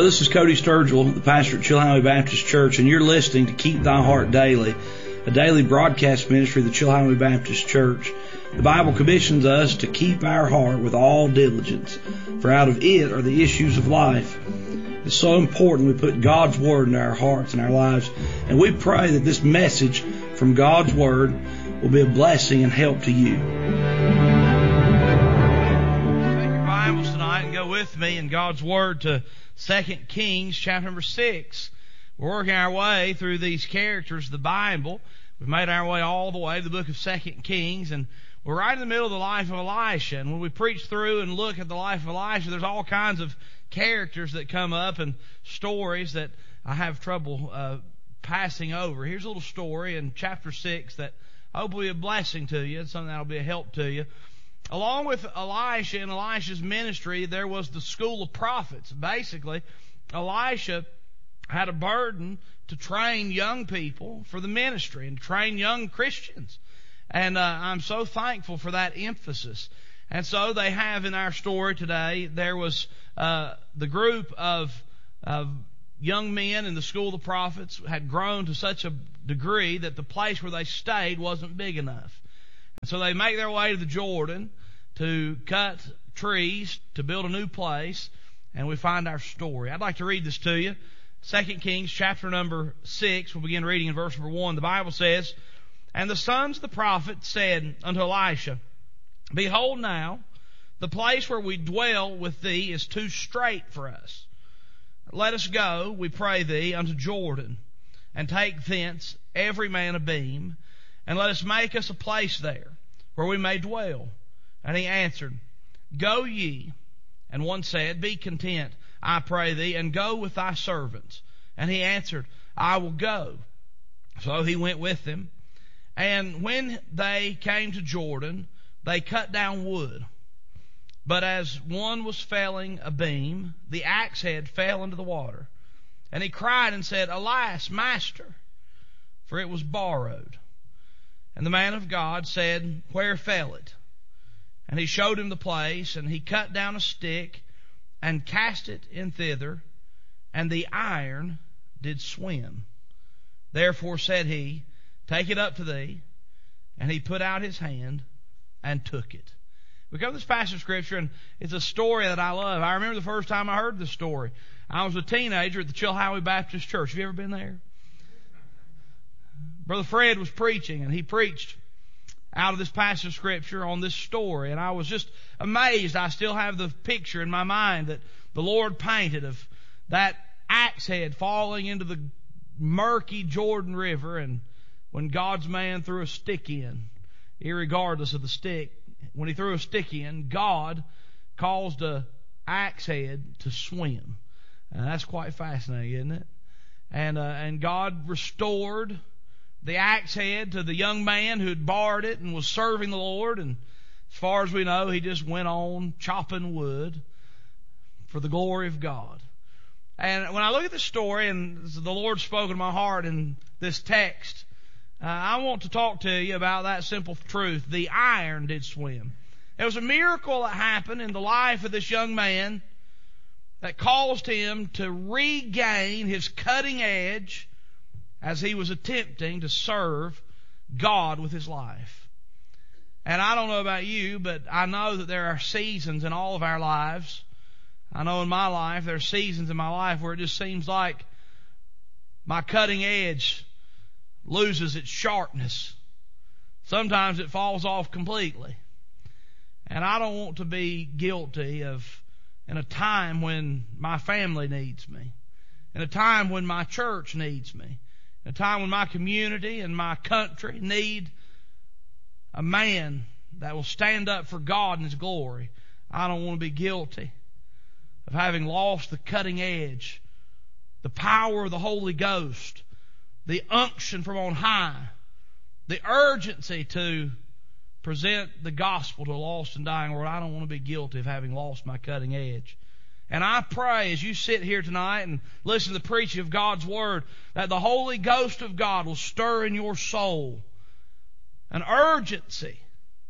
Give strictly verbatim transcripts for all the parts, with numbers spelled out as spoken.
this is Cody Sturgill, the pastor at Chilhowee Baptist Church, and you're listening to Keep Thy Heart Daily, a daily broadcast ministry of the Chilhowee Baptist Church. The Bible commissions us to keep our heart with all diligence, for out of it are the issues of life. It's so important we put God's Word into our hearts and our lives, and we pray that this message from God's Word will be a blessing and help to you. Take your Bibles tonight and go with me in God's Word to Second Kings chapter number six. We're working our way through these characters of the Bible. We've made our way all the way to the book of Second Kings, and we're right in the middle of the life of Elisha. And when we preach through and look at the life of Elisha, there's all kinds of characters that come up and stories that I have trouble uh, passing over. Here's a little story in chapter six that I hope will be a blessing to you, something that will be a help to you. Along with Elisha and Elisha's ministry, there was the school of prophets. Basically, Elisha had a burden to train young people for the ministry and train young Christians. And uh, I'm so thankful for that emphasis. And so they have in our story today, there was uh, the group of, of young men in the school of the prophets had grown to such a degree that the place where they stayed wasn't big enough. And so they make their way to the Jordan to cut trees to build a new place, and we find our story. I'd like to read this to you. Second Kings chapter number six, we'll begin reading in verse number one. The Bible says, "And the sons of the prophet said unto Elisha, Behold now, the place where we dwell with thee is too strait for us. Let us go, we pray thee, unto Jordan, and take thence every man a beam, and let us make us a place there, where we may dwell. And he answered, Go ye. And one said, Be content, I pray thee, and go with thy servants. And he answered, I will go. So he went with them. And when they came to Jordan, they cut down wood. But as one was felling a beam, the axe head fell into the water. And he cried and said, Alas, master, for it was borrowed. And the man of God said, Where fell it? And he showed him the place, and he cut down a stick and cast it in thither, and the iron did swim. Therefore said he, Take it up to thee. And he put out his hand and took it. We come to this passage of Scripture, and it's a story that I love. I remember the first time I heard this story. I was a teenager at the Chilhowee Baptist Church. Have you ever been there? Brother Fred was preaching, and he preached out of this passage of Scripture on this story. And I was just amazed. I still have the picture in my mind that the Lord painted of that axe head falling into the murky Jordan River, and when God's man threw a stick in, irregardless of the stick, when he threw a stick in, God caused a axe head to swim. And that's quite fascinating, isn't it? And uh, and God restored the axe head to the young man who had borrowed it and was serving the Lord. And as far as we know, he just went on chopping wood for the glory of God. And when I look at this story, and the Lord spoke to my heart in this text, uh, I want to talk to you about that simple truth. The iron did swim. There was a miracle that happened in the life of this young man that caused him to regain his cutting edge as he was attempting to serve God with his life. And I don't know about you, but I know that there are seasons in all of our lives. I know in my life, there are seasons in my life where it just seems like my cutting edge loses its sharpness. Sometimes it falls off completely. And I don't want to be guilty of, in a time when my family needs me, in a time when my church needs me, in a time when my community and my country need a man that will stand up for God and His glory. I don't want to be guilty of having lost the cutting edge, the power of the Holy Ghost, the unction from on high, the urgency to present the gospel to a lost and dying world. I don't want to be guilty of having lost my cutting edge. And I pray as you sit here tonight and listen to the preaching of God's Word, that the Holy Ghost of God will stir in your soul an urgency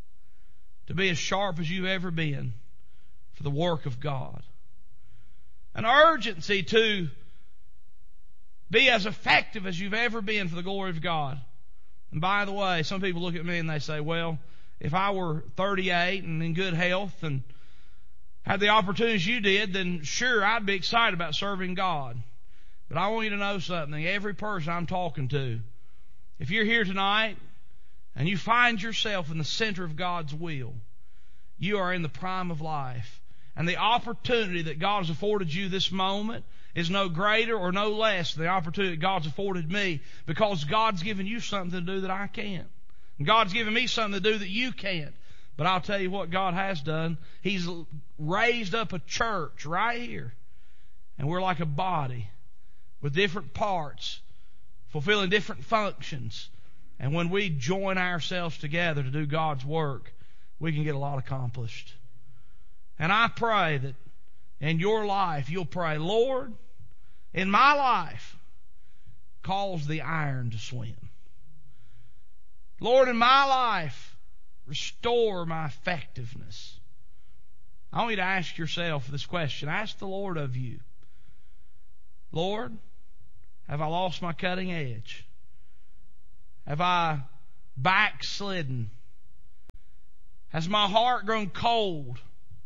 to be as sharp as you've ever been for the work of God. an urgency to be as effective as you've ever been for the glory of God. And by the way, some people look at me and they say, well, if I were thirty-eight and in good health and had the opportunities you did, then sure, I'd be excited about serving God. But I want you to know something. Every person I'm talking to, if you're here tonight and you find yourself in the center of God's will, you are in the prime of life. And the opportunity that God has afforded you this moment is no greater or no less than the opportunity that God's afforded me, because God's given you something to do that I can't. And God's given me something to do that you can't. But I'll tell you what God has done. He's raised up a church right here. And we're like a body with different parts, fulfilling different functions. And when we join ourselves together to do God's work, we can get a lot accomplished. And I pray that in your life you'll pray, Lord, in my life, cause the iron to swim. Lord, in my life, restore my effectiveness. I want you to ask yourself this question. Ask the Lord of you. Lord, have I lost my cutting edge? Have I backslidden? Has my heart grown cold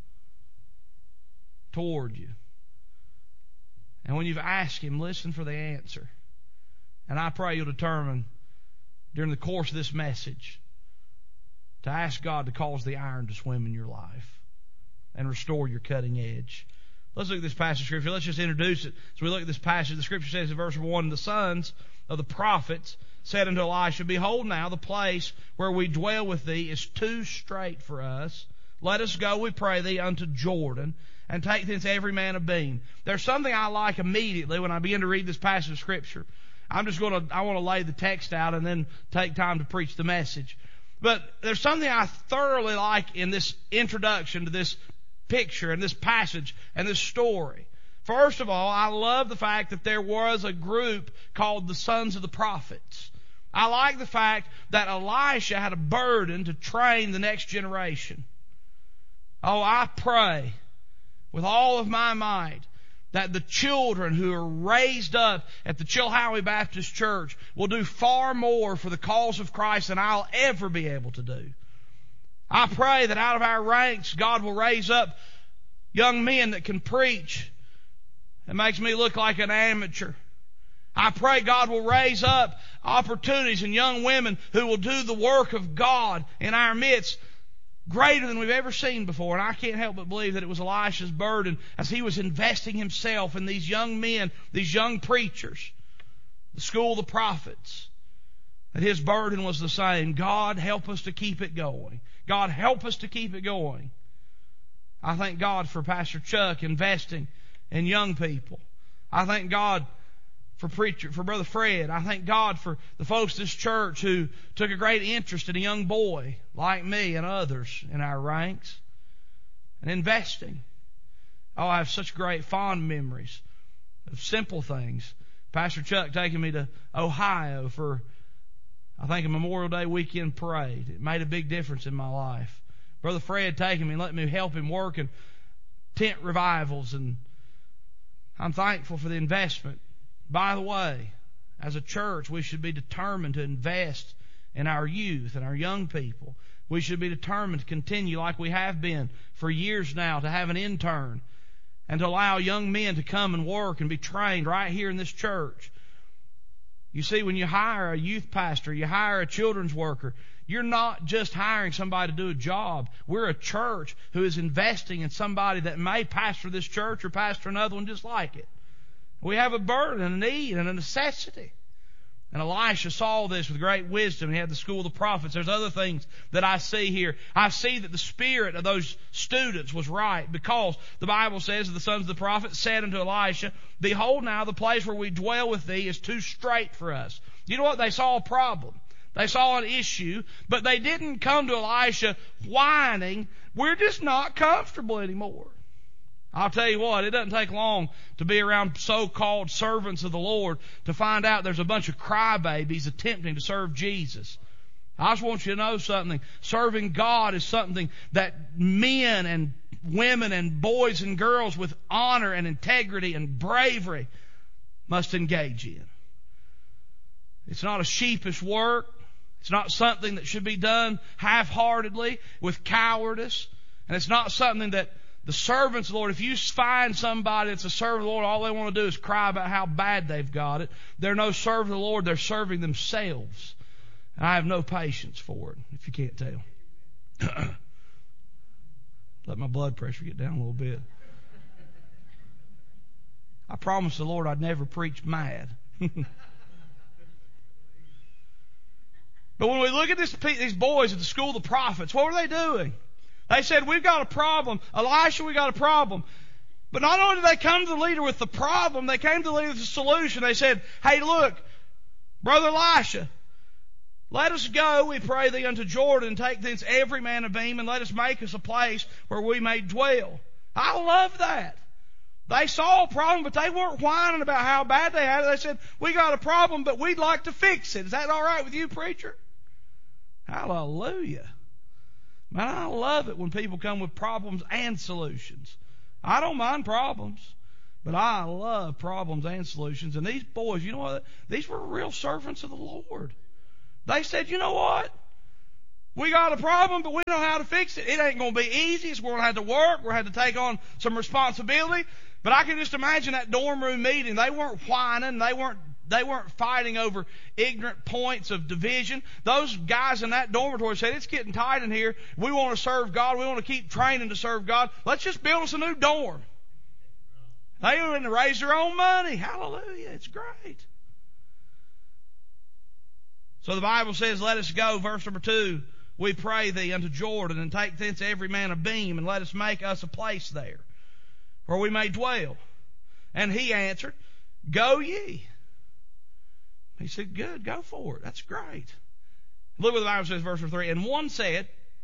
toward you? And when you've asked Him, listen for the answer. And I pray you'll determine during the course of this message to ask God to cause the iron to swim in your life and restore your cutting edge. Let's look at this passage of Scripture. Let's just introduce it. So we look at this passage. The Scripture says in verse one, the sons of the prophets said unto Elisha, behold now, the place where we dwell with thee is too strait for us. Let us go, we pray thee, unto Jordan, and take thence every man a beam. There's something I like immediately when I begin to read this passage of Scripture. I'm just going to, I want to lay the text out and then take time to preach the message. But there's something I thoroughly like in this introduction to this picture and this passage and this story. First of all, I love the fact that there was a group called the sons of the prophets. I like the fact that Elisha had a burden to train the next generation. Oh, I pray with all of my might that the children who are raised up at the Chilhowie Baptist Church will do far more for the cause of Christ than I'll ever be able to do. I pray that out of our ranks, God will raise up young men that can preach. It makes me look like an amateur. I pray God will raise up opportunities and young women who will do the work of God in our midst greater than we've ever seen before. And I can't help but believe that it was Elisha's burden as he was investing himself in these young men, these young preachers, the school of the prophets, that his burden was the same. God, help us to keep it going. God, help us to keep it going. I thank God for Pastor Chuck investing in young people. I thank God for preacher, for Brother Fred. I thank God for the folks in this church who took a great interest in a young boy like me and others in our ranks and investing. Oh, I have such great fond memories of simple things. Pastor Chuck taking me to Ohio for, I think, a Memorial Day weekend parade. It made a big difference in my life. Brother Fred taking me and letting me help him work in tent revivals, and I'm thankful for the investment. By the way, as a church, we should be determined to invest in our youth and our young people. We should be determined to continue like we have been for years now, to have an intern and to allow young men to come and work and be trained right here in this church. You see, when you hire a youth pastor, you hire a children's worker, you're not just hiring somebody to do a job. We're a church who is investing in somebody that may pastor this church or pastor another one just like it. We have a burden and a need and a necessity. And Elisha saw this with great wisdom. He had the school of the prophets. There's other things that I see here. I see that the spirit of those students was right, because the Bible says that the sons of the prophets said unto Elisha, behold now, the place where we dwell with thee is too strait for us. You know what? They saw a problem. They saw an issue, but they didn't come to Elisha whining, we're just not comfortable anymore. I'll tell you what, it doesn't take long to be around so-called servants of the Lord to find out there's a bunch of crybabies attempting to serve Jesus. I just want you to know something. Serving God is something that men and women and boys and girls with honor and integrity and bravery must engage in. It's not a sheepish work. It's not something that should be done half-heartedly with cowardice. And it's not something that the servants of the Lord, if you find somebody that's a servant of the Lord, all they want to do is cry about how bad they've got it. They're no servant of the Lord. They're serving themselves. And I have no patience for it, if you can't tell. Let my blood pressure get down a little bit. I promised the Lord I'd never preach mad. But when we look at this, these boys at the school of the prophets, what were they doing? They said, we've got a problem. Elisha, we got a problem. But not only did they come to the leader with the problem, they came to the leader with the solution. They said, hey, look, Brother Elisha, let us go, we pray thee, unto Jordan, and take thence every man a beam, and let us make us a place where we may dwell. I love that. They saw a problem, but they weren't whining about how bad they had it. They said, we got a problem, but we'd like to fix it. Is that all right with you, preacher? Hallelujah. Man, I love it when people come with problems and solutions. I don't mind problems, but I love problems and solutions. And these boys, you know what? These were real servants of the Lord. They said, you know what? We got a problem, but we know how to fix it. It ain't going to be easy. We're going to have to work. We're going to have to take on some responsibility. But I can just imagine that dorm room meeting. They weren't whining. They weren't They weren't fighting over ignorant points of division. Those guys in that dormitory said, it's getting tight in here. We want to serve God. We want to keep training to serve God. Let's just build us a new dorm. They were going to raise their own money. Hallelujah. It's great. So the Bible says, let us go, verse number two, we pray thee unto Jordan, and take thence every man a beam, and let us make us a place there, where we may dwell. And he answered, go ye. He said, good, go for it. That's great. Look what the Bible says, verse three. And one said,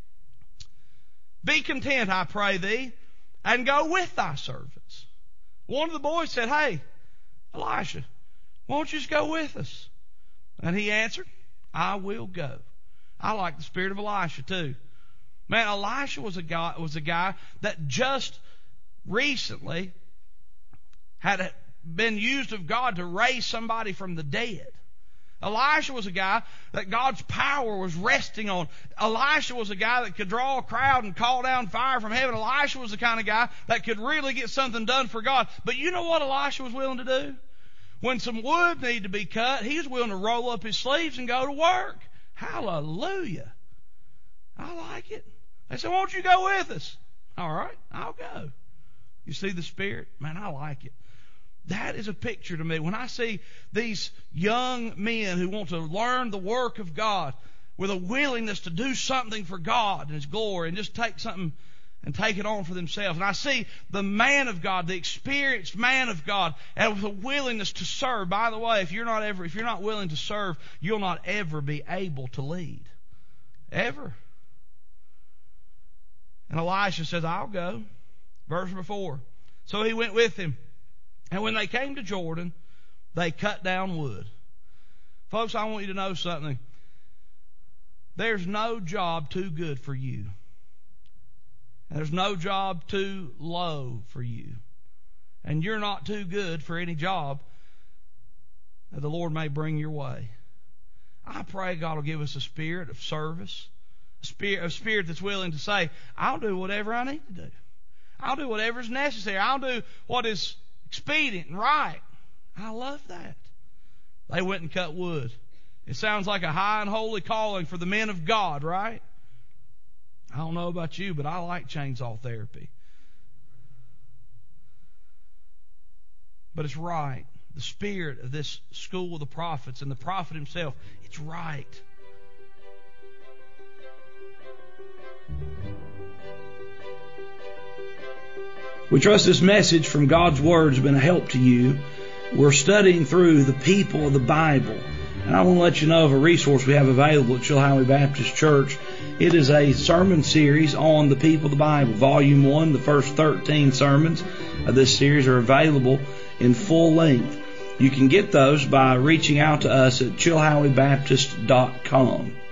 be content, I pray thee, and go with thy servants. One of the boys said, hey, Elisha, why don't you just go with us? And he answered, I will go. I like the spirit of Elisha too. Man, Elisha was a guy, was a guy that just recently had been used of God to raise somebody from the dead. Elisha was a guy that God's power was resting on. Elisha was a guy that could draw a crowd and call down fire from heaven. Elisha was the kind of guy that could really get something done for God. But you know what Elisha was willing to do? When some wood needed to be cut, he was willing to roll up his sleeves and go to work. Hallelujah. I like it. They said, won't you go with us? All right, I'll go. You see the Spirit? Man, I like it. That is a picture to me. When I see these young men who want to learn the work of God with a willingness to do something for God and His glory and just take something and take it on for themselves. And I see the man of God, the experienced man of God, and with a willingness to serve. By the way, if you're not ever, if you're not willing to serve, you'll not ever be able to lead. Ever. And Elisha says, I'll go. Verse number four. So he went with him. And when they came to Jordan, they cut down wood. Folks, I want you to know something. There's no job too good for you. And there's no job too low for you. And you're not too good for any job that the Lord may bring your way. I pray God will give us a spirit of service, a spirit, a spirit that's willing to say, I'll do whatever I need to do. I'll do whatever is necessary. I'll do what is expedient and right. I love that. They went and cut wood. It sounds like a high and holy calling for the men of God, right? I don't know about you, but I like chainsaw therapy. But it's right. The spirit of this school of the prophets and the prophet himself, it's right. We trust this message from God's Word has been a help to you. We're studying through the people of the Bible. And I want to let you know of a resource we have available at Chilhowee Baptist Church. It is a sermon series on the people of the Bible. Volume one, the first thirteen sermons of this series are available in full length. You can get those by reaching out to us at chilhowee baptist dot com.